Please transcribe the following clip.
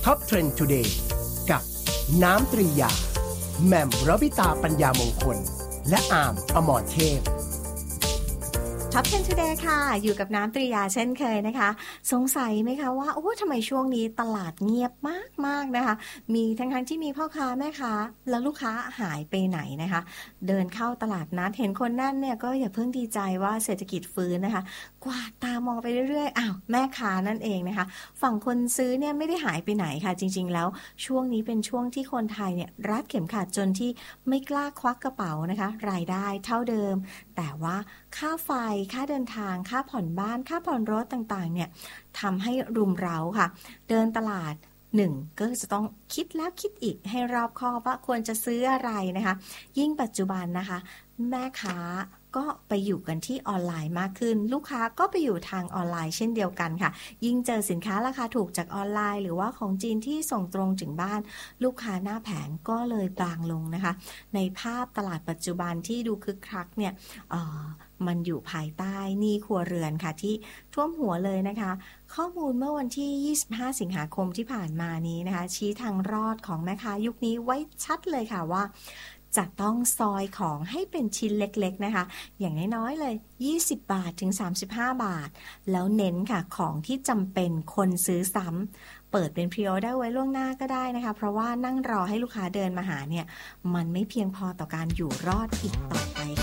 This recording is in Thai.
Top Trend Today กับน้ำตรียาแหม่มรวิตาปัญญามงคลและอาร์มอมรเทพท็อป 10 Today ค่ะอยู่กับน้ำตรียาเช่นเคยนะคะสงสัยไหมคะว่าโอ้ทำไมช่วงนี้ตลาดเงียบมากๆนะคะมีทั้งที่มีพ่อค้าแม่ค้าแล้วลูกค้าหายไปไหนนะคะเดินเข้าตลาดนัดเห็นคนนั่นเนี่ยก็อย่าเพิ่งดีใจว่าเศรษฐกิจฟื้นนะคะกวาดตามองไปเรื่อยๆอ้าวแม่ค้านั่นเองนะคะฝั่งคนซื้อเนี่ยไม่ได้หายไปไหนค่ะจริงๆแล้วช่วงนี้เป็นช่วงที่คนไทยเนี่ยรัดเข็มขัดจนที่ไม่กล้าควักกระเป๋านะคะรายได้เท่าเดิมแต่ว่าค่าไฟค่าเดินทางค่าผ่อนบ้านค่าผ่อนรถต่างๆเนี่ยทำให้รุมเร้าค่ะเดินตลาดก็จะต้องคิดแล้วคิดอีกให้รอบคอบว่าควรจะซื้ออะไรนะคะยิ่งปัจจุบันนะคะแม่ค้าก็ไปอยู่กันที่ออนไลน์มากขึ้นลูกค้าก็ไปอยู่ทางออนไลน์เช่นเดียวกันค่ะยิ่งเจอสินค้าราคาถูกจากออนไลน์หรือว่าของจีนที่ส่งตรงถึงบ้านลูกค้าหน้าแผงก็เลยบางลงนะคะในภาพตลาดปัจจุบันที่ดูคึกคักเนี่ยมันอยู่ภายใต้หนี้ครัวเรือนค่ะที่ท่วมหัวเลยนะคะข้อมูลเมื่อวันที่25สิงหาคมที่ผ่านมานี้นะคะชี้ทางรอดของแม่ค้ายุคนี้ไว้ชัดเลยค่ะว่าจะต้องซอยของให้เป็นชิ้นเล็กๆนะคะอย่างน้อยๆเลย20 บาทถึง35 บาทแล้วเน้นค่ะของที่จำเป็นคนซื้อซ้ำเปิดเป็นพรีออเดอร์ไว้ล่วงหน้าก็ได้นะคะเพราะว่านั่งรอให้ลูกค้าเดินมาหาเนี่ยมันไม่เพียงพอต่อการอยู่รอดอีกต่อไป